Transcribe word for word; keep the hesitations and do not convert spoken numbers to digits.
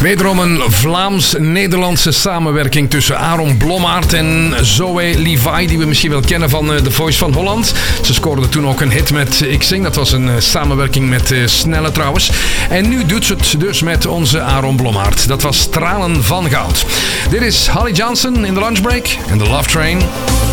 Wederom een Vlaams-Nederlandse samenwerking tussen Aaron Blommaert en Zoe Levi, die we misschien wel kennen van The Voice van Holland. Ze scoorde toen ook een hit met Ik Zing. Dat was een samenwerking met uh, Snelle trouwens. En nu doet ze het dus met onze Aaron Blommaert. Dat was Stralen van Goud. Dit is Holly Johnson in de lunchbreak en The Love Train.